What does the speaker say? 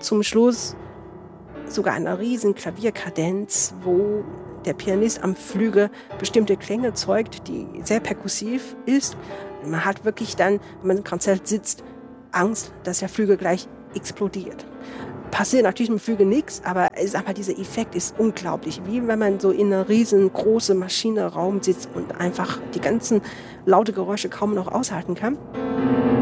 zum Schluss sogar eine riesen Klavierkadenz, wo der Pianist am Flügel bestimmte Klänge zeugt, die sehr perkussiv ist. Man hat wirklich dann, wenn man im Konzert sitzt, Angst, dass der Flügel gleich explodiert. Passiert natürlich im Flügel nichts, aber dieser Effekt ist unglaublich. Wie wenn man so in einer riesengroßen Maschinenraum sitzt und einfach die ganzen laute Geräusche kaum noch aushalten kann.